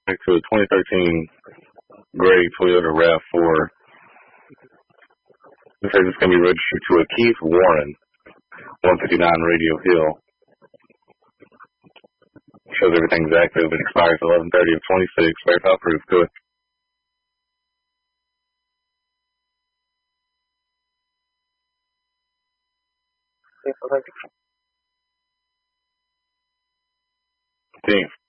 Back to a 2013 gray Toyota RAV4. It says it's going to be registered to a Keith Warren, 159 Radio Hill. Shows everything's active. It expires 11/30 of 26. Verify proof to it. Team.